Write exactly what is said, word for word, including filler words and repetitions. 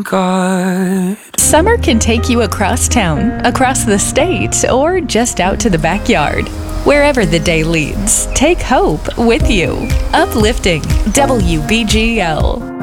thank God. Summer can take you across town, across the state, or just out to the backyard. Wherever the day leads, take hope with you. Uplifting W B G L.